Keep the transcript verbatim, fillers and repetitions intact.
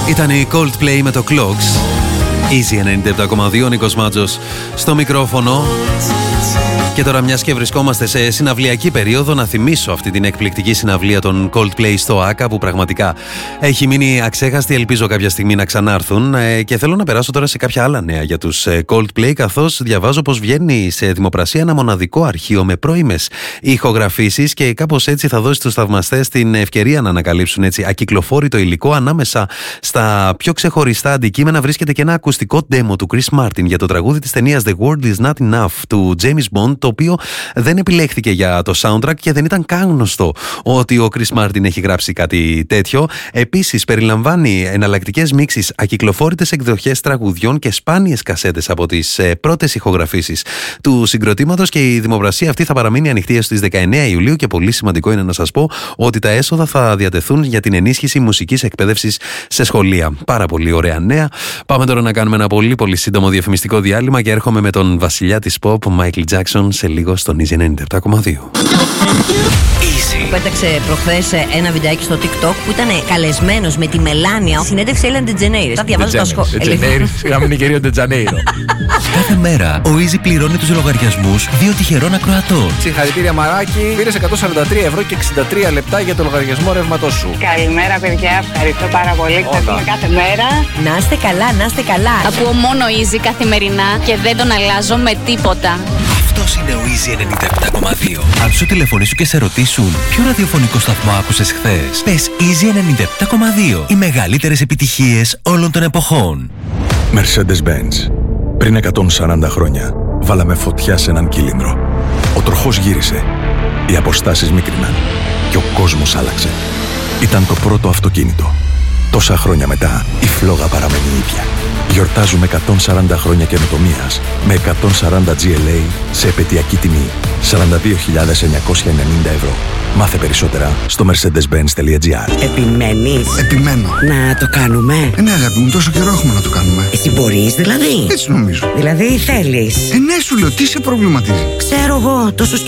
Ήταν η Coldplay με το Clocks. Easy ενενήντα επτά κόμμα δύο, Νίκος Μάτζος στο μικρόφωνο. Και τώρα, μιας και βρισκόμαστε σε συναυλιακή περίοδο, να θυμίσω αυτή την εκπληκτική συναυλία των Coldplay στο Άκα, που πραγματικά έχει μείνει αξέχαστη. Ελπίζω κάποια στιγμή να ξανάρθουν. Και θέλω να περάσω τώρα σε κάποια άλλα νέα για τους Coldplay, καθώς διαβάζω πως βγαίνει σε δημοπρασία ένα μοναδικό αρχείο με πρώιμες ηχογραφήσεις, και κάπως έτσι θα δώσει στους θαυμαστές την ευκαιρία να ανακαλύψουν έτσι ακυκλοφόρητο υλικό. Ανάμεσα στα πιο ξεχωριστά αντικείμενα βρίσκεται και ένα ακουστικό demo του Chris Martin για το τραγούδι της ταινίας The World Is Not Enough του James Bond, το οποίο δεν επιλέχθηκε για το soundtrack και δεν ήταν καν γνωστό ότι ο Chris Martin έχει γράψει κάτι τέτοιο. Επίσης, περιλαμβάνει εναλλακτικές μίξεις, ακυκλοφόρητες εκδοχές τραγουδιών και σπάνιες κασέτες από τις ε, πρώτες ηχογραφήσεις του συγκροτήματος, και η δημοπρασία αυτή θα παραμείνει ανοιχτή έως τις δεκαεννέα Ιουλίου, και πολύ σημαντικό είναι να σας πω ότι τα έσοδα θα διατεθούν για την ενίσχυση μουσικής εκπαίδευσης σε σχολεία. Πάρα πολύ ωραία νέα. Πάμε τώρα να κάνουμε ένα πολύ πολύ σύντομο διαφημιστικό διάλειμμα και έρχομαι με τον βασιλιά της pop, Michael Jackson, σε λίγο στον Easy ενενήντα επτά κόμμα δύο. Easy. Πέταξε προχθές ένα βιντεάκι στο TikTok που ήταν καλεσμένος με τη Μελάνια. Συνέντευξη Ellen DeGeneres. Τα διαβάζω τα σχόλια. Σιγά είναι κυρίω DeGeneres. Κάθε μέρα ο Easy πληρώνει τους λογαριασμούς δύο τυχερών ακροατών. Συγχαρητήρια, Μαράκι. Πήρες εκατόν σαράντα τρία ευρώ και εξήντα τρία λεπτά για το λογαριασμό ρεύματός σου. Καλημέρα, παιδιά. Ευχαριστώ πάρα πολύ. Ξαφνικά κάθε μέρα. Να είστε καλά, να είστε καλά. Ακούω μόνο Easy καθημερινά και δεν τον αλλάζω με τίποτα. Αυτός είναι ο Easy ενενήντα επτά κόμμα δύο. Αν σου τηλεφωνήσουν και σε ρωτήσουν ποιο ραδιοφωνικό σταθμό άκουσες χθες, πες Easy ενενήντα επτά κόμμα δύο. Οι μεγαλύτερες επιτυχίες όλων των εποχών. Mercedes-Benz. Πριν εκατόν σαράντα χρόνια βάλαμε φωτιά σε έναν κύλινδρο. Ο τροχός γύρισε. Οι αποστάσεις μίκριναν. Και ο κόσμος άλλαξε. Ήταν το πρώτο αυτοκίνητο. Τόσα χρόνια μετά, η φλόγα παραμένει ίδια. Γιορτάζουμε εκατόν σαράντα χρόνια καινοτομίας με εκατόν σαράντα τζι ελ έι σε επαιτειακή τιμή σαράντα δύο χιλιάδες εννιακόσια ενενήντα ευρώ. Μάθε περισσότερα στο mercedes benz τελεία gr. Επιμένεις? Επιμένω. Να το κάνουμε? Ε, ναι, αγάπη μου, τόσο καιρό έχουμε να το κάνουμε. Εσύ μπορείς δηλαδή? Έτσι νομίζω. Δηλαδή θέλεις? Ε, ναι, σου λέω, τι σε προβληματίζει? Ξέρω εγώ, τόσο